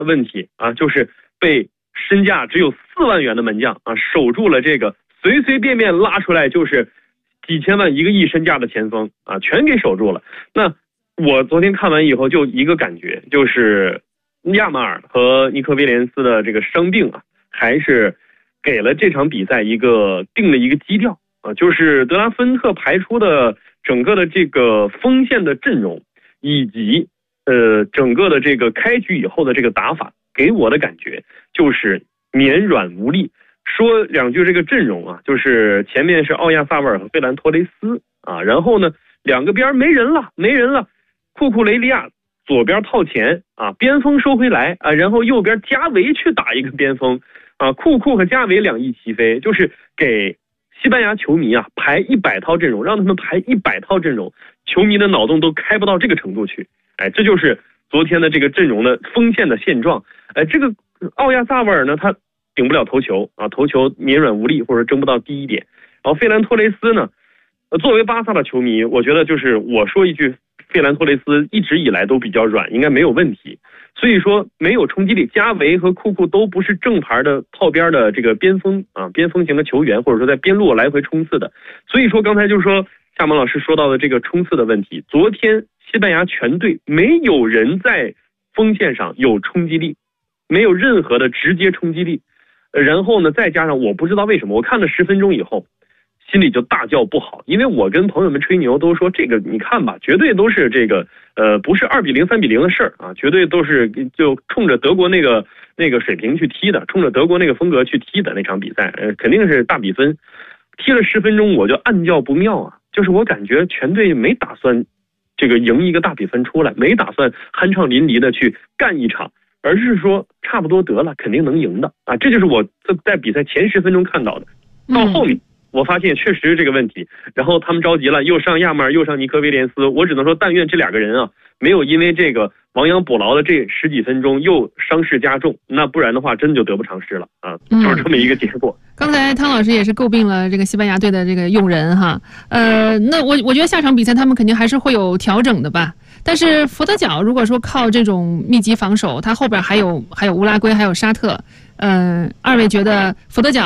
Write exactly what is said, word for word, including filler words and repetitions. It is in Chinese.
问题啊，就是被身价只有四万元的门将啊守住了这个随随便便拉出来就是几千万一个亿身价的前锋啊，全给守住了。那我昨天看完以后就一个感觉，就是亚马尔和尼克威廉斯的这个伤病啊，还是给了这场比赛一个定了一个基调啊，就是德拉芬特排出的整个的这个锋线的阵容，以及呃整个的这个开局以后的这个打法，给我的感觉就是绵软无力。说两句这个阵容啊，就是前面是奥亚萨维尔和费兰托雷斯啊，然后呢两个边没人了，没人了，库库雷利亚左边套前啊，边锋收回来啊，然后右边加维去打一个边锋啊，库库和加维两翼齐飞，就是给西班牙球迷啊排一百套阵容，让他们排一百套阵容，球迷的脑洞都开不到这个程度去。哎，这就是昨天的这个阵容的锋线的现状。哎，这个奥亚萨维尔呢，他顶不了头球啊，头球绵软无力或者争不到第一点。然后费兰托雷斯呢，呃，作为巴萨的球迷，我觉得就是我说一句，费兰托雷斯一直以来都比较软，应该没有问题。所以说没有冲击力，加维和库库都不是正牌的套边的这个边锋啊，边锋型的球员，或者说在边路来回冲刺的。所以说刚才就是说夏萌老师说到的这个冲刺的问题，昨天西班牙全队没有人在锋线上有冲击力，没有任何的直接冲击力。然后呢，再加上我不知道为什么，我看了十分钟以后，心里就大叫不好，因为我跟朋友们吹牛都说这个你看吧，绝对都是这个呃不是二比零三比零的事儿啊，绝对都是就冲着德国那个那个水平去踢的，冲着德国那个风格去踢的那场比赛，呃肯定是大比分。踢了十分钟我就暗叫不妙啊，就是我感觉全队没打算这个赢一个大比分出来，没打算酣畅淋漓的去干一场，而是说差不多得了，肯定能赢的啊，这就是我在比赛前十分钟看到的。到后面我发现确实是这个问题，然后他们着急了，又上亚马尔又上尼科威廉斯，我只能说但愿这两个人啊没有因为这个亡羊补牢的这十几分钟又伤势加重，那不然的话真就得不偿失了啊，就是这么一个结果。 嗯、刚才汤老师也是诟病了这个西班牙队的这个用人哈，呃，那我我觉得下场比赛他们肯定还是会有调整的吧。但是佛得角如果说靠这种密集防守，他后边还有还有乌拉圭还有沙特，呃，二位觉得佛得角